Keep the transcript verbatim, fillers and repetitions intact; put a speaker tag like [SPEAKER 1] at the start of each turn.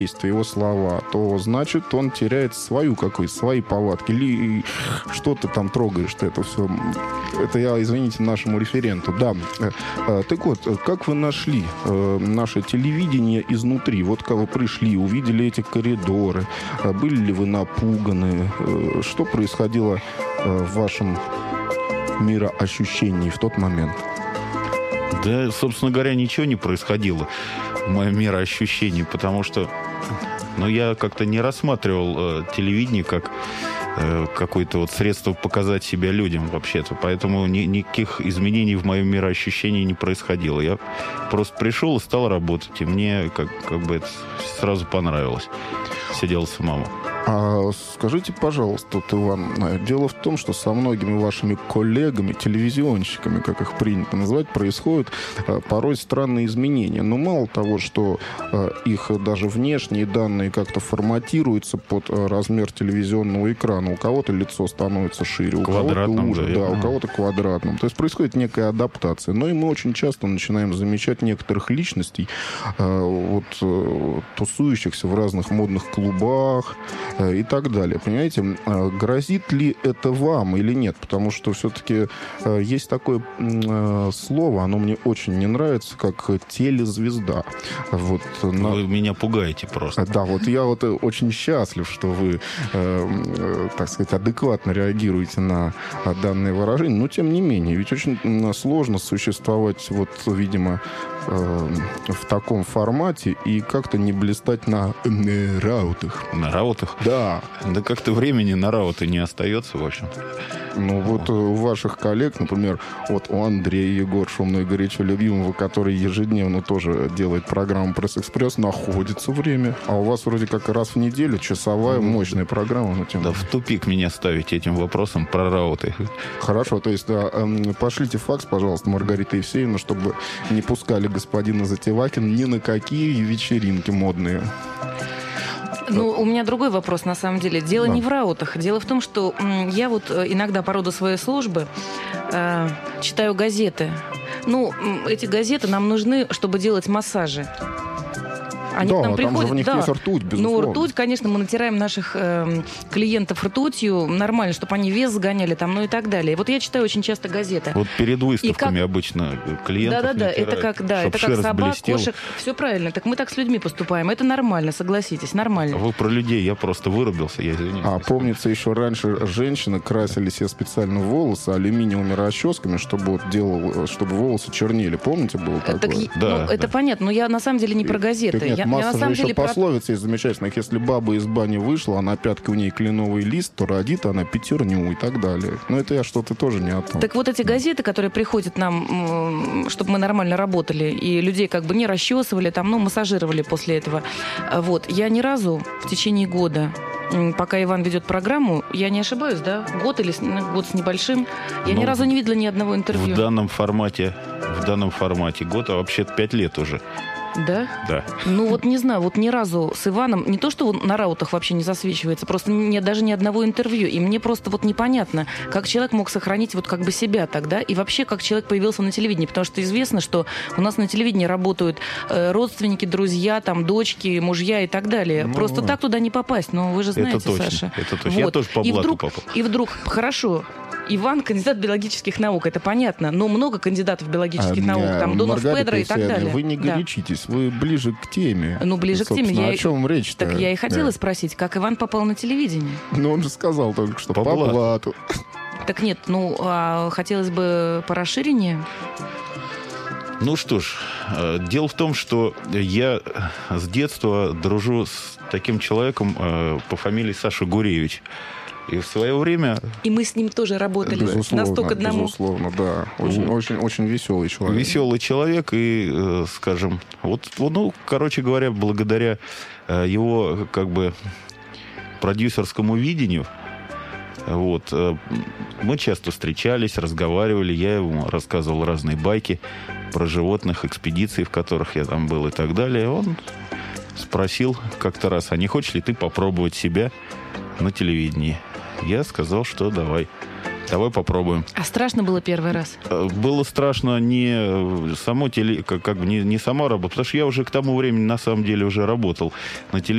[SPEAKER 1] его слова, то значит он теряет свою какую-то, свои повадки. Или что ты там трогаешь, ты это все. Это я, извините, нашему референту. Да. Так вот, как вы нашли наше телевидение изнутри? Вот когда вы пришли, увидели эти коридоры, были ли вы напуганы? Что происходило в вашем мироощущении в тот момент?
[SPEAKER 2] Да, собственно говоря, ничего не происходило в моем мироощущении, потому что ну, я как-то не рассматривал э, телевидение как э, какое-то вот средство показать себя людям вообще-то. Поэтому ни, никаких изменений в моем мироощущении не происходило. Я просто пришел и стал работать. И мне как, как бы это сразу понравилось. Сидела самому.
[SPEAKER 1] А скажите, пожалуйста, вот, Иван, дело в том, что со многими вашими коллегами, телевизионщиками, как их принято называть, происходят а, порой странные изменения. Но мало того, что а, их даже внешние данные как-то форматируются под а, размер телевизионного экрана. У кого-то лицо становится шире, у кого-то уже, да, да, у кого-то квадратным. То есть происходит некая адаптация. Но и мы очень часто начинаем замечать некоторых личностей, а, вот, а, тусующихся в разных модных клубах, и так далее. Понимаете, грозит ли это вам или нет? Потому что все-таки есть такое слово, оно мне очень не нравится, как телезвезда. Вот,
[SPEAKER 2] вы на... меня пугаете просто.
[SPEAKER 1] Да, вот я вот очень счастлив, что вы, так сказать, адекватно реагируете на данное выражение. Но тем не менее, ведь очень сложно существовать, вот, видимо, в таком формате и как-то не блистать на раутах.
[SPEAKER 2] На раутах?
[SPEAKER 1] Да.
[SPEAKER 2] Да как-то времени на рауты не остается, в общем-то.
[SPEAKER 1] Ну, вот у ваших коллег, например, вот у Андрея Егор, шумно и горячо любимого, который ежедневно тоже делает программу «Пресс-экспресс», находится время. А у вас вроде как раз в неделю часовая мощная программа. На тему.
[SPEAKER 2] Да, в тупик меня ставить этим вопросом про рауты.
[SPEAKER 1] Хорошо, то есть да, пошлите факс, пожалуйста, Маргарита Евсеевна, чтобы не пускали господина Затевакина ни на какие вечеринки модные.
[SPEAKER 3] Ну, у меня другой вопрос, на самом деле. Дело да. не в раутах. Дело в том, что м, я вот иногда по роду своей службы э, читаю газеты. Ну, эти газеты нам нужны, чтобы делать массажи. Они
[SPEAKER 1] да,
[SPEAKER 3] к нам приходят,
[SPEAKER 1] там же у них
[SPEAKER 3] да.
[SPEAKER 1] есть ртуть, безусловно.
[SPEAKER 3] Ну, ртуть, конечно, мы натираем наших э, клиентов ртутью нормально, чтобы они вес сгоняли там, ну и так далее. Вот я читаю очень часто газеты.
[SPEAKER 2] Вот перед выставками как... обычно клиентов
[SPEAKER 3] Да-да-да,
[SPEAKER 2] натирают,
[SPEAKER 3] это как, да, это как собак, блестела. Кошек. Все правильно. Так мы так с людьми поступаем. Это нормально, согласитесь, нормально.
[SPEAKER 2] Вы про людей, я просто вырубился, я извиняюсь.
[SPEAKER 1] А помнится, еще раньше женщины красили себе специально волосы алюминиевыми расческами, чтобы, вот делал, чтобы волосы чернели. Помните, было такое?
[SPEAKER 3] Так,
[SPEAKER 2] да,
[SPEAKER 3] ну,
[SPEAKER 2] да.
[SPEAKER 3] Это понятно, но я на самом деле не про газеты.
[SPEAKER 1] Так нет,
[SPEAKER 3] я,
[SPEAKER 1] масса
[SPEAKER 3] я на самом
[SPEAKER 1] же
[SPEAKER 3] деле
[SPEAKER 1] еще пословица есть замечательная. Если баба из бани вышла, а на пятке у ней кленовый лист, то родит она пятерню и так далее. Но это я что-то тоже не о том.
[SPEAKER 3] Так вот эти газеты, которые приходят нам, чтобы мы нормально работали, и людей как бы не расчесывали, там, ну, массажировали после этого. Вот. Я ни разу в течение года, пока Иван ведет программу, я не ошибаюсь, да? Год или год с небольшим, я ну, ни разу не видела ни одного интервью.
[SPEAKER 2] В данном формате, в данном формате год, а вообще-то пять лет уже.
[SPEAKER 3] Да?
[SPEAKER 2] Да.
[SPEAKER 3] Ну вот не знаю, вот ни разу с Иваном, не то, что он на раутах вообще не засвечивается, просто нет даже ни одного интервью. И мне просто вот непонятно, как человек мог сохранить вот как бы себя тогда, и вообще как человек появился на телевидении. Потому что известно, что у нас на телевидении работают э, родственники, друзья, там, дочки, мужья и так далее. Ну, просто так туда не попасть. Ну вы же знаете,
[SPEAKER 2] это точно,
[SPEAKER 3] Саша.
[SPEAKER 2] Это точно.
[SPEAKER 3] Вот.
[SPEAKER 2] Я тоже по блату
[SPEAKER 3] и вдруг,
[SPEAKER 2] попал.
[SPEAKER 3] И вдруг, хорошо, Иван кандидат биологических наук, это понятно, но много кандидатов биологических а, наук, там, Донов Педро и так далее.
[SPEAKER 1] Вы не горячитесь, да. Вы ближе к теме.
[SPEAKER 3] Ну, ближе к теме. Я...
[SPEAKER 1] О чем речь-то?
[SPEAKER 3] Так я и хотела
[SPEAKER 1] да.
[SPEAKER 3] спросить, как Иван попал на телевидение?
[SPEAKER 1] Ну, он же сказал только что по,
[SPEAKER 2] по блату.
[SPEAKER 1] блату.
[SPEAKER 3] Так нет, ну, а хотелось бы по расширению.
[SPEAKER 2] Ну что ж, дело в том, что я с детства дружу с таким человеком по фамилии Саша Гуревич. И в свое время...
[SPEAKER 3] И мы с ним тоже работали.
[SPEAKER 1] Безусловно,
[SPEAKER 3] нас к одному.
[SPEAKER 1] Безусловно, да. Очень, вот. очень, очень веселый человек.
[SPEAKER 2] Веселый человек. И, скажем, вот, ну, короче говоря, благодаря его, как бы, продюсерскому видению, вот, мы часто встречались, разговаривали. Я ему рассказывал разные байки про животных, экспедиции, в которых я там был и так далее. Он спросил как-то раз, а не хочешь ли ты попробовать себя на телевидении? Я сказал, что давай. давай попробуем.
[SPEAKER 3] А страшно было первый раз?
[SPEAKER 2] Было страшно не само теле, как, как бы не, не сама работа, потому что я уже к тому времени на самом деле уже работал на телевидении.